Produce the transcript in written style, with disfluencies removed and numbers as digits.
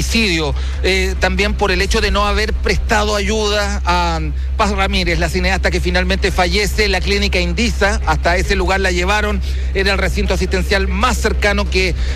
también por el hecho de no haber prestado ayuda a Paz Ramírez, la cineasta que finalmente fallece. La clínica Indisa, hasta ese lugar la llevaron, era el recinto asistencial más cercano que